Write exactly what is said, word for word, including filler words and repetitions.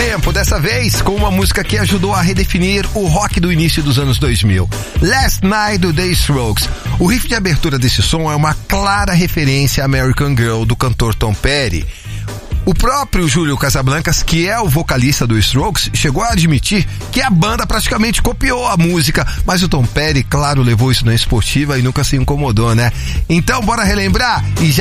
tempo, dessa vez com uma música que ajudou a redefinir o rock do início dos anos dois mil. Last Night do The Strokes. O riff de abertura desse som é uma clara referência a American Girl do cantor Tom Petty. O próprio Júlio Casablancas, que é o vocalista do Strokes, chegou a admitir que a banda praticamente copiou a música, mas o Tom Petty, claro, levou isso na esportiva e nunca se incomodou, né? Então bora relembrar e já